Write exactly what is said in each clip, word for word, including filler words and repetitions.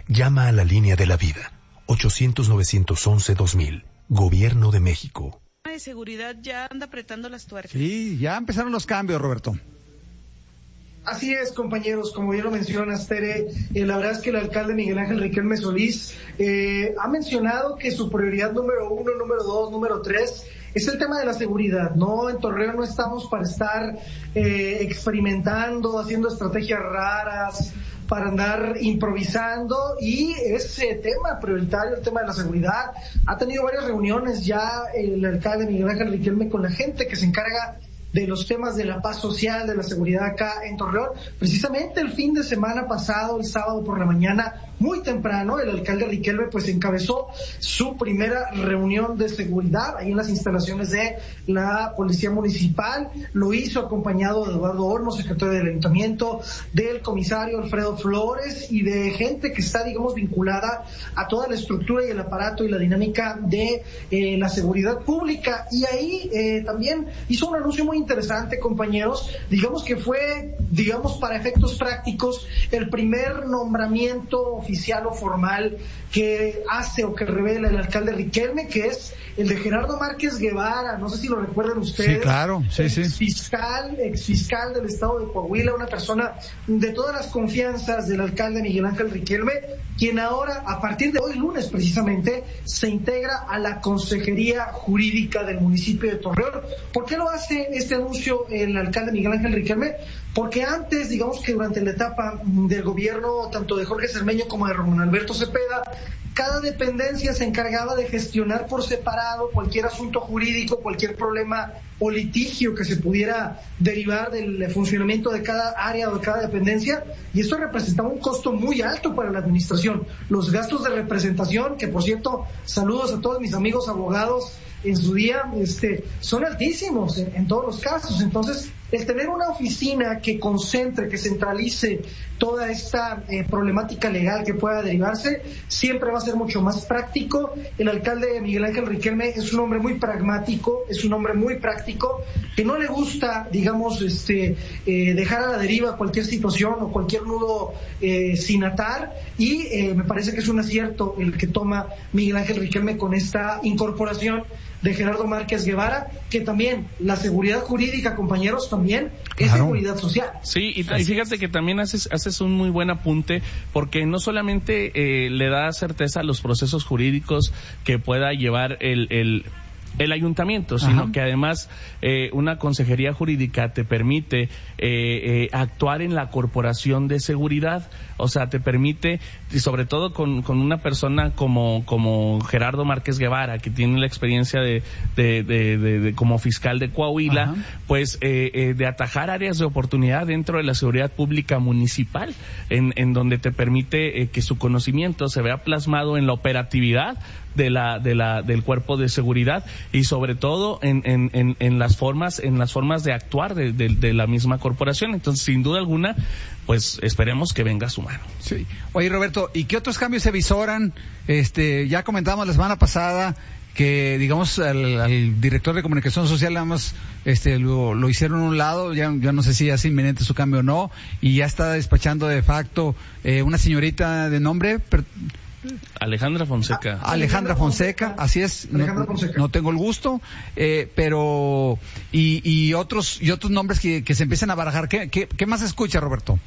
Llama a la línea de la vida. ochocientos, novecientos once, dos mil. Gobierno de México. De seguridad ya anda apretando las tuercas. Sí, ya empezaron los cambios, Roberto. Así es, compañeros, como bien lo mencionas, Tere, eh, la verdad es que el alcalde Miguel Ángel Riquelme Solís eh, ha mencionado que su prioridad número uno, número dos, número tres es el tema de la seguridad, ¿no? En Torreón no estamos para estar eh, experimentando, haciendo estrategias raras, para andar improvisando, y ese tema prioritario, el tema de la seguridad. Ha tenido varias reuniones ya el alcalde Miguel Ángel Riquelme con la gente que se encarga de los temas de la paz social, de la seguridad acá en Torreón. Precisamente el fin de semana pasado, el sábado por la mañana, muy temprano, el alcalde Riquelme pues encabezó su primera reunión de seguridad ahí en las instalaciones de la Policía Municipal. Lo hizo acompañado de Eduardo Olmos, secretario del Ayuntamiento, del comisario Alfredo Flores y de gente que está, digamos, vinculada a toda la estructura y el aparato y la dinámica de eh, la seguridad pública. Y ahí eh, también hizo un anuncio muy interesante, compañeros. Digamos que fue, digamos, para efectos prácticos, el primer nombramiento oficial o formal que hace o que revela el alcalde Riquelme, que es el de Gerardo Márquez Guevara. No sé si lo recuerdan ustedes. Sí, claro, sí, sí. Fiscal, ex fiscal del estado de Coahuila, una persona de todas las confianzas del alcalde Miguel Ángel Riquelme, quien ahora, a partir de hoy lunes precisamente, se integra a la Consejería Jurídica del municipio de Torreón. ¿Por qué lo hace este anuncio el alcalde Miguel Ángel Riquelme? Porque antes, digamos que durante la etapa del gobierno, tanto de Jorge Cermeño como de Ramón Alberto Cepeda, cada dependencia se encargaba de gestionar por separado cualquier asunto jurídico, cualquier problema o litigio que se pudiera derivar del funcionamiento de cada área o de cada dependencia, y esto representaba un costo muy alto para la administración. Los gastos de representación, que por cierto, saludos a todos mis amigos abogados en su día, este, son altísimos en, en todos los casos. Entonces, el tener una oficina que concentre, que centralice toda esta eh, problemática legal que pueda derivarse, siempre va a ser mucho más práctico. El alcalde Miguel Ángel Riquelme es un hombre muy pragmático, es un hombre muy práctico, que no le gusta, digamos, este, eh, dejar a la deriva cualquier situación o cualquier nudo eh, sin atar, y eh, me parece que es un acierto el que toma Miguel Ángel Riquelme con esta incorporación de Gerardo Márquez Guevara, que también la seguridad jurídica, compañeros, también es claro. Seguridad social. Sí, y, y fíjate que también haces haces un muy buen apunte, porque no solamente eh, le da certeza a los procesos jurídicos que pueda llevar el... el el ayuntamiento, sino Ajá. que además eh, una consejería jurídica te permite eh, eh, actuar en la corporación de seguridad, o sea, te permite, y sobre todo con, con una persona como como Gerardo Márquez Guevara, que tiene la experiencia de, de, de, de, de como fiscal de Coahuila, Ajá. pues eh, eh, de atajar áreas de oportunidad dentro de la seguridad pública municipal, en, en donde te permite eh, que su conocimiento se vea plasmado en la operatividad de la de la del cuerpo de seguridad, y sobre todo en en en, en las formas en las formas de actuar de, de, de la misma corporación. Entonces, sin duda alguna, pues esperemos que venga a su mano. Sí. Oye, Roberto, ¿y qué otros cambios se visoran? Este, ya comentábamos la semana pasada que, digamos, al, al director de comunicación social nada más este, lo, lo hicieron a un lado, ya, ya no sé si es inminente su cambio o no, y ya está despachando de facto eh, una señorita de nombre... Per, Alejandra Fonseca. A, Alejandra Fonseca, así es. No, no tengo el gusto, eh, pero y, y otros y otros nombres que, que se empiezan a barajar. ¿Qué, qué, qué más escucha, Roberto?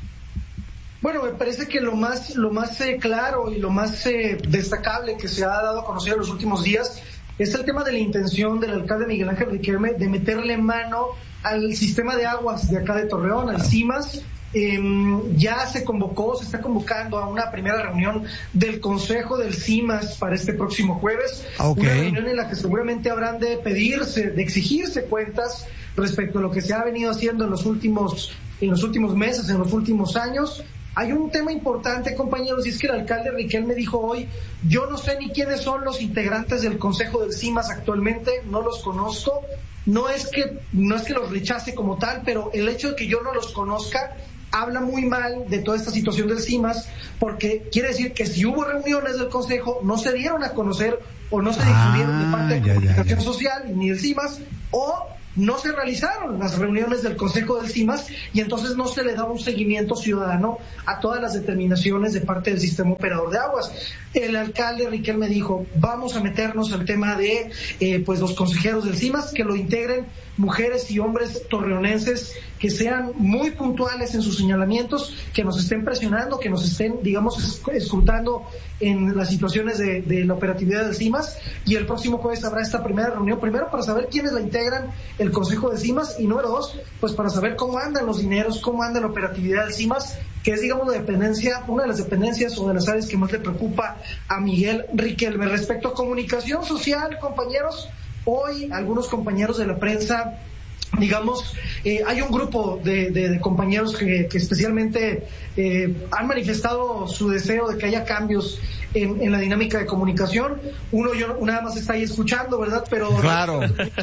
Bueno, me parece que lo más lo más eh, claro y lo más eh, destacable que se ha dado a conocer en los últimos días es el tema de la intención del alcalde Miguel Ángel Riquelme de meterle mano al sistema de aguas de acá de Torreón, al CIMAS. Eh, ya se convocó, se está convocando a una primera reunión del Consejo del CIMAS para este próximo jueves, okay. Una reunión en la que seguramente habrán de pedirse, de exigirse cuentas respecto a lo que se ha venido haciendo en los últimos, en los últimos meses, en los últimos años. Hay un tema importante, compañeros, y es que el alcalde Riquelme dijo hoy: yo no sé ni quiénes son los integrantes del Consejo del CIMAS actualmente, no los conozco. No es que no es que los rechace como tal, pero el hecho de que yo no los conozca habla muy mal de toda esta situación del CIMAS, porque quiere decir que si hubo reuniones del Consejo, no se dieron a conocer o no se difundieron ah, de parte de ya, Comunicación ya, ya. Social ni del CIMAS, o no se realizaron las reuniones del Consejo del CIMAS y entonces no se le da un seguimiento ciudadano a todas las determinaciones de parte del Sistema Operador de Aguas. El alcalde Riquelme dijo, vamos a meternos al tema de eh, pues los consejeros del CIMAS, que lo integren mujeres y hombres torreonenses que sean muy puntuales en sus señalamientos, que nos estén presionando, que nos estén, digamos, escrutando en las situaciones de, de la operatividad del CIMAS, y el próximo jueves habrá esta primera reunión, primero para saber quiénes la integran el Consejo de CIMAS, y número dos, pues para saber cómo andan los dineros, cómo anda la operatividad del CIMAS, que es, digamos, la dependencia, una de las dependencias o de las áreas que más le preocupa a Miguel Riquelme. Respecto a comunicación social, compañeros, hoy algunos compañeros de la prensa, digamos, eh, hay un grupo de, de, de compañeros que, que especialmente eh, han manifestado su deseo de que haya cambios en, en la dinámica de comunicación. Uno, yo nada más está ahí escuchando, ¿verdad? Pero claro.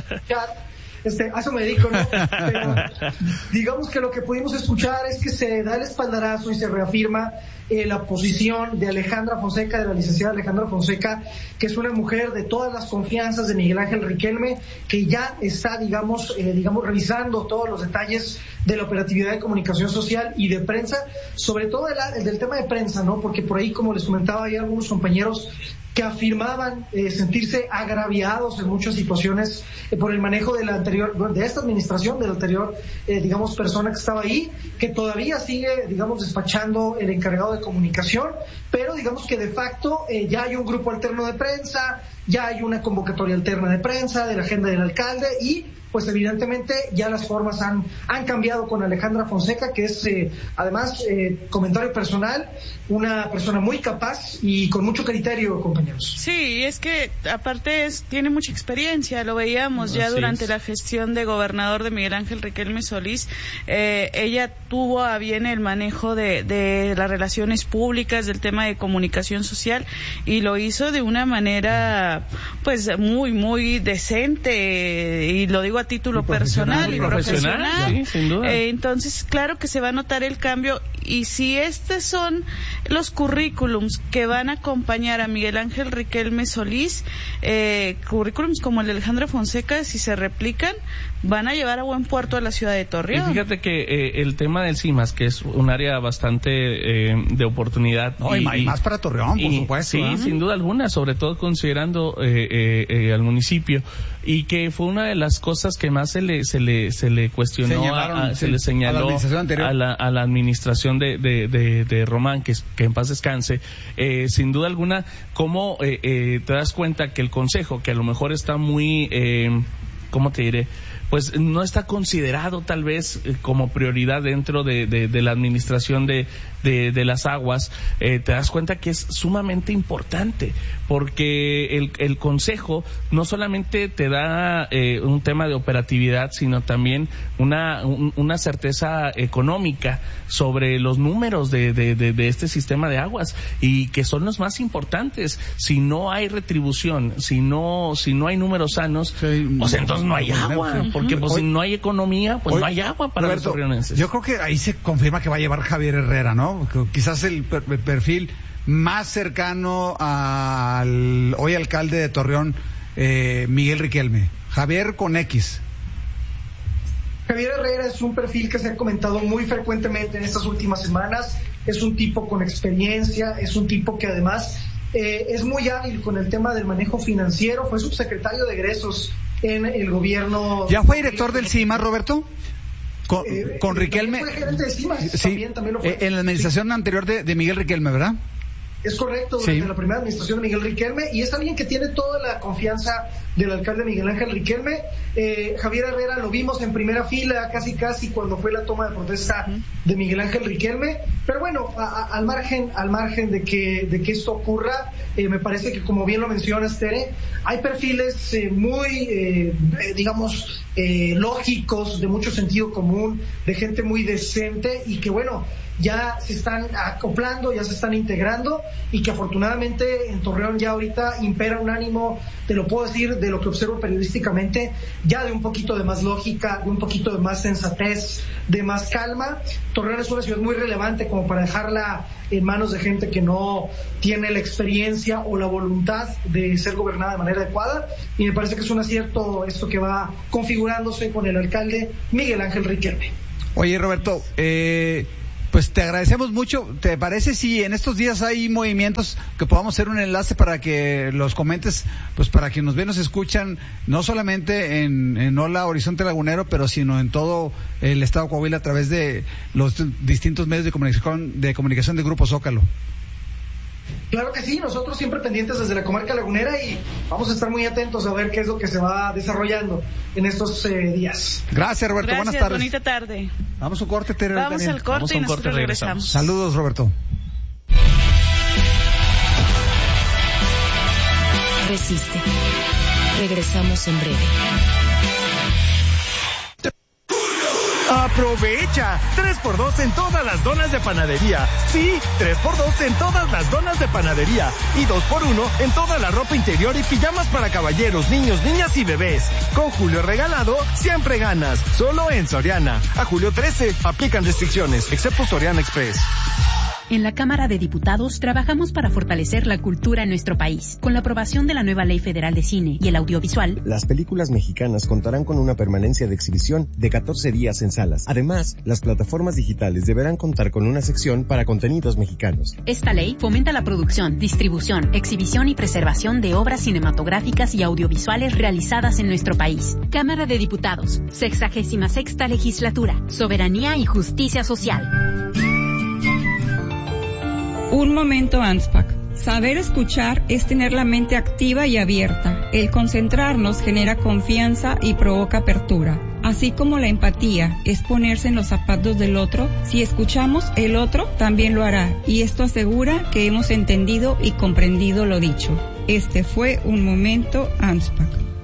Este, a eso me dedico, ¿no? Pero digamos que lo que pudimos escuchar es que se da el espaldarazo y se reafirma eh, la posición de Alejandra Fonseca, de la licenciada Alejandra Fonseca, que es una mujer de todas las confianzas de Miguel Ángel Riquelme, que ya está, digamos, eh, digamos, revisando todos los detalles de la operatividad de comunicación social y de prensa, sobre todo el, el del tema de prensa, ¿no? Porque por ahí, como les comentaba, hay algunos compañeros que afirmaban eh, sentirse agraviados en muchas situaciones eh, por el manejo de la anterior, de esta administración, de la anterior, eh, digamos, persona que estaba ahí, que todavía sigue, digamos, despachando el encargado de comunicación, pero digamos que de facto eh, ya hay un grupo alterno de prensa, ya hay una convocatoria alterna de prensa, de la agenda del alcalde, y pues evidentemente ya las formas han, han cambiado con Alejandra Fonseca, que es eh, además, eh, comentario personal, una persona muy capaz y con mucho criterio, compañeros. Sí, es que aparte es, tiene mucha experiencia, lo veíamos ya Así durante es. la gestión de gobernador de Miguel Ángel Riquelme Solís. Eh, ella tuvo a bien el manejo de, de las relaciones públicas, del tema de comunicación social, y lo hizo de una manera pues muy, muy decente, y lo digo a título y personal y profesional, profesional. sí, sin duda. Eh, entonces, claro que se va a notar el cambio, y si estos son los currículums que van a acompañar a Miguel Ángel Riquelme Solís, eh, currículums como el de Alejandra Fonseca, si se replican, van a llevar a buen puerto a la ciudad de Torreón. Y fíjate que eh, el tema del CIMAS, que es un área bastante eh, de oportunidad. No, y, y más para Torreón, por y, supuesto. Sí, ¿eh? sin duda alguna, sobre todo considerando eh, eh, eh, al municipio, y que fue una de las cosas que más se le se le se le cuestionó, Señalaron, a, a, sí, se le señaló a la administración anterior. a la, a la administración de, de, de, de Román, que, que en paz descanse. Eh, sin duda alguna, cómo eh, eh, te das cuenta que el consejo, que a lo mejor está muy, eh, ¿cómo te diré? Pues no está considerado tal vez eh, como prioridad dentro de, de, de la administración de, de, de las aguas, eh, te das cuenta que es sumamente importante, porque el, el consejo no solamente te da eh, un tema de operatividad, sino también una, un, una certeza económica sobre los números de, de, de, de este sistema de aguas, y que son los más importantes. Si no hay retribución, si no, si no hay números sanos, Sí, pues entonces no hay agua. sí. Porque pues Hoy- si no hay economía, pues Hoy- no hay agua para Roberto, los torreonenses. yo creo que ahí se confirma que va a llevar Javier Herrera, ¿no? Que quizás el per- perfil más cercano al hoy alcalde de Torreón, eh, Miguel Riquelme. Javier con X. Javier Herrera es un perfil que se ha comentado muy frecuentemente en estas últimas semanas. Es un tipo con experiencia, es un tipo que además eh, es muy hábil con el tema del manejo financiero. Fue subsecretario de egresos en el gobierno. ¿Ya fue director del CIMAS, Roberto? Con, Eh, con eh, Riquelme. también fue gerente de CIMAS, Sí, también- también lo fue. eh, en la administración anterior de, de Miguel Riquelme, ¿verdad? Es correcto, durante Sí. la primera administración de Miguel Riquelme, y es alguien que tiene toda la confianza del alcalde Miguel Ángel Riquelme. Eh, Javier Herrera lo vimos en primera fila, casi casi cuando fue la toma de protesta de Miguel Ángel Riquelme, pero bueno, a, a, al margen al margen de que de que esto ocurra, eh, me parece que, como bien lo mencionas, Tere, hay perfiles eh, muy, eh, eh, digamos, eh, lógicos, de mucho sentido común, de gente muy decente, y que bueno, ya se están acoplando, ya se están integrando, y que afortunadamente en Torreón ya ahorita impera un ánimo, te lo puedo decir, de lo que observo periodísticamente, ya de un poquito de más lógica, de un poquito de más sensatez, de más calma. Torreón es una ciudad muy relevante como para dejarla en manos de gente que no tiene la experiencia o la voluntad de ser gobernada de manera adecuada, y me parece que es un acierto esto que va configurándose con el alcalde Miguel Ángel Riquelme. Oye, Roberto, eh, pues te agradecemos mucho. ¿Te parece si en estos días hay movimientos que podamos hacer un enlace para que los comentes, pues para quienes nos ven, nos escuchan, no solamente en, en Hola Horizonte Lagunero, pero sino en todo el estado de Coahuila a través de los distintos medios de comunicación de comunicación de Grupo Zócalo? Claro que sí, nosotros siempre pendientes desde la comarca lagunera, y vamos a estar muy atentos a ver qué es lo que se va desarrollando en estos eh, días. Gracias, Roberto. Gracias, buenas tardes. bonita tarde. Vamos a un corte, Tere. Vamos también. al corte Vamos a y un nosotros corte, regresamos. regresamos. Saludos, Roberto. Resiste. Regresamos en breve. ¡Aprovecha! tres por dos en todas las donas de panadería. Sí, tres por dos en todas las donas de panadería. Y dos por uno en toda la ropa interior y pijamas para caballeros, niños, niñas y bebés. Con Julio Regalado, siempre ganas. Solo en Soriana. A julio trece, aplican restricciones, excepto Soriana Express. En la Cámara de Diputados trabajamos para fortalecer la cultura en nuestro país. Con la aprobación de la nueva Ley Federal de Cine y el Audiovisual, las películas mexicanas contarán con una permanencia de exhibición de catorce días en salas. Además, las plataformas digitales deberán contar con una sección para contenidos mexicanos. Esta ley fomenta la producción, distribución, exhibición y preservación de obras cinematográficas y audiovisuales realizadas en nuestro país. Cámara de Diputados, sexagésima sexta Legislatura, Soberanía y Justicia Social. Un momento ANSPAC. Saber escuchar es tener la mente activa y abierta. El concentrarnos genera confianza y provoca apertura. Así como la empatía es ponerse en los zapatos del otro, si escuchamos, el otro también lo hará. Y esto asegura que hemos entendido y comprendido lo dicho. Este fue un momento ANSPAC.